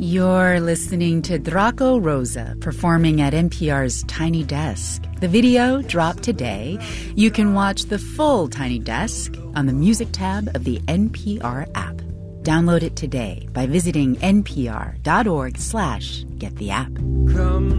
You're listening to Draco Rosa performing at NPR's Tiny Desk. The video dropped today. You can watch the full Tiny Desk on the music tab of the NPR app. Download it today by visiting npr.org/get the app.